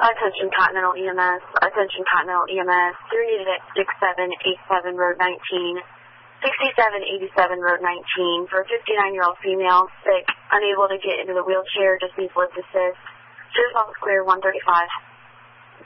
Attention Continental EMS. Attention Continental EMS. 3 unit at 6787 Road 19. 6787 Road 19 for a 59-year-old female, sick, unable to get into the wheelchair, just needs lift assist. Service office clear 135.